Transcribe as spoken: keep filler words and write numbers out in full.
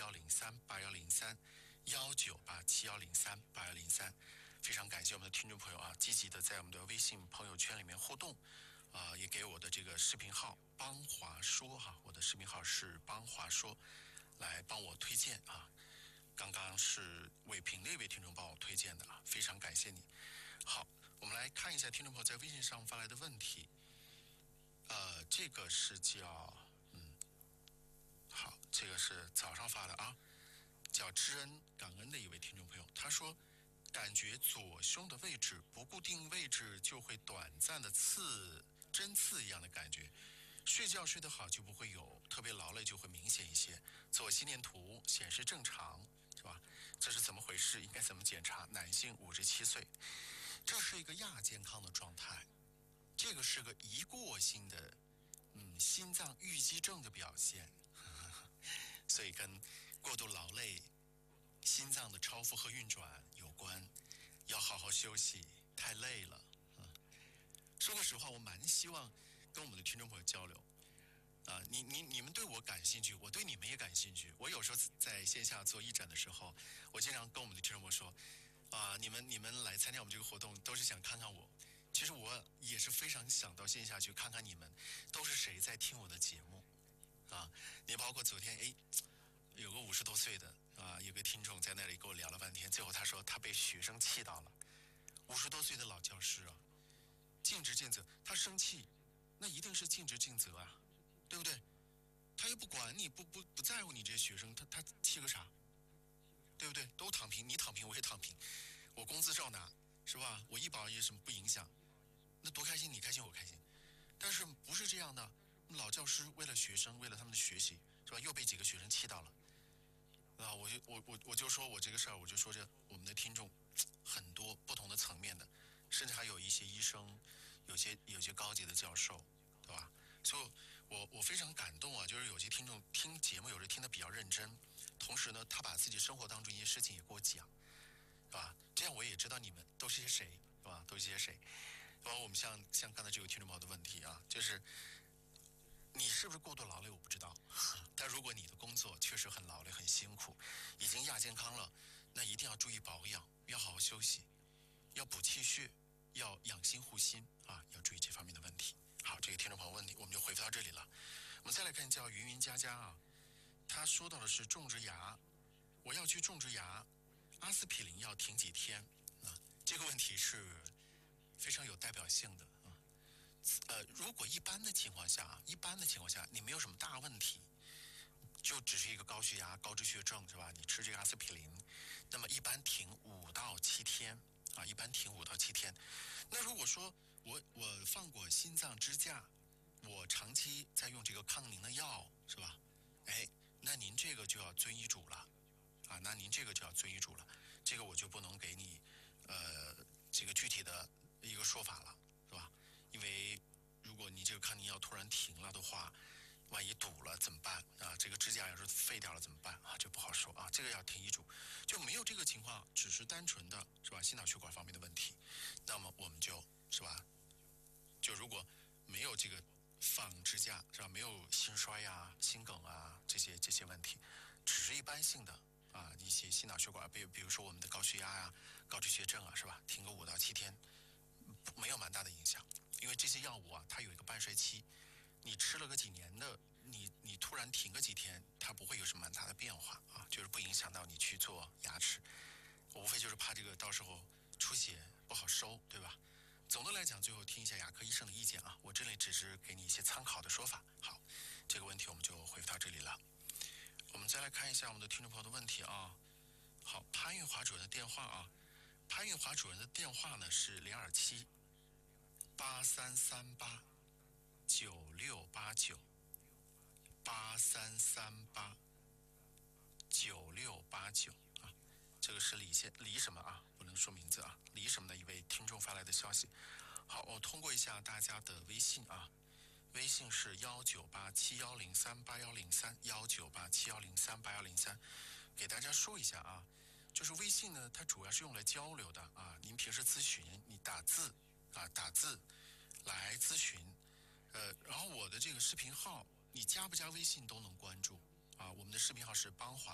幺零三八幺零三幺九八七幺零三八幺零三。非常感谢我们的听众朋友啊，积极的在我们的微信朋友圈里面互动，啊、呃，也给我的这个视频号邦华说哈，我的视频号是邦华说，来帮我推荐啊。刚刚是伟平那位听众帮我推荐的啊，非常感谢你。好，我们来看一下听众朋友在微信上发来的问题。呃，这个是叫嗯，好，这个是早上发的啊，叫知恩感恩的一位听众朋友，他说。感觉左胸的位置不固定位置就会短暂的刺针刺一样的感觉，睡觉睡得好就不会有，特别劳累就会明显一些。做心电图显示正常，是吧？这是怎么回事？应该怎么检查？男性五十七岁，这是一个亚健康的状态，这个是个一过性的嗯心脏淤积症的表现，呵呵，所以跟过度劳累。心脏的超负荷运转有关，要好好休息，太累了。嗯，说个实话，我蛮希望跟我们的听众朋友交流。啊，你你你们对我感兴趣，我对你们也感兴趣。我有时候在线下做义展的时候，我经常跟我们的听众朋友说，啊，你们你们来参加我们这个活动，都是想看看我。其实我也是非常想到线下去看看你们，都是谁在听我的节目。啊，你包括昨天，哎。有个五十多岁的啊，有个听众在那里跟我聊了半天，最后他说他被学生气到了。五十多岁的老教师啊，尽职尽责，他生气，那一定是尽职尽责啊，对不对？他又不管你，不不不在乎你这些学生，他他气个啥？对不对？都躺平，你躺平我也躺平，我工资照拿，是吧？我医保也什么不影响，那多开心，你开心我开心。但是不是这样的？老教师为了学生，为了他们的学习，是吧？又被几个学生气到了。啊，我就我我我就说我这个事儿，我就说这我们的听众很多不同的层面的，甚至还有一些医生，有些有些高级的教授，对吧？所以我我非常感动啊，就是有些听众听节目有时听得比较认真，同时呢，他把自己生活当中一些事情也给我讲，是吧？这样我也知道你们都是些谁，是吧？都是些谁？包括我们像像刚才这个听众朋友的问题啊，就是。你是不是过度劳累我不知道，但如果你的工作确实很劳累很辛苦，已经亚健康了，那一定要注意保养，要好好休息，要补气血，要养心护心啊，要注意这方面的问题。好，这个听众朋友问题我们就回复到这里了。我们再来看叫云云佳佳啊，他说到的是种植牙，我要去种植牙，阿司匹林要停几天啊？这个问题是非常有代表性的啊。呃，如果一般的情况下，一般的情况下，你没有什么大问题，就只是一个高血压、高脂血症是吧？你吃这个阿司匹林，那么一般停五到七天啊，一般停五到七天。那如果说我我放过心脏支架，我长期在用这个抗凝的药是吧？哎，那您这个就要遵医嘱了啊，那您这个就要遵医嘱了，这个我就不能给你呃这个具体的一个说法了，是吧？因为如果你这个抗凝药突然停了的话，万一堵了怎么办啊？这个支架要是废掉了怎么办啊？这不好说啊，这个要听医嘱。就没有这个情况，只是单纯的是吧心脑血管方面的问题，那么我们就是吧，就如果没有这个放支架是吧，没有心衰啊、心梗啊这些这些问题，只是一般性的啊一些心脑血管，比比如说我们的高血压啊、高脂血症啊是吧，停个五到七天，没有蛮大的影响。因为这些药物啊，它有一个半衰期，你吃了个几年的，你你突然停个几天，它不会有什么蛮大的变化啊，就是不影响到你去做牙齿，无非就是怕这个到时候出血不好收，对吧？总的来讲，最后听一下牙科医生的意见啊，我这里只是给你一些参考的说法。好，这个问题我们就回复到这里了。我们再来看一下我们的听众朋友的问题啊。好，潘玉华主任的电话啊，潘玉华主任的电话呢是零二七。八三三八九六八九，八三三八九六八九啊，这个是李先李什么啊？不能说名字啊，李什么的一位听众发来的消息。好，我通过一下大家的微信啊，微信是幺九八七幺零三八幺零三幺九八七幺零三八幺零三，给大家说一下啊，就是微信呢，它主要是用来交流的啊。您平时咨询，你打字。啊，打字来咨询，呃，然后我的这个视频号，你加不加微信都能关注啊。我们的视频号是邦华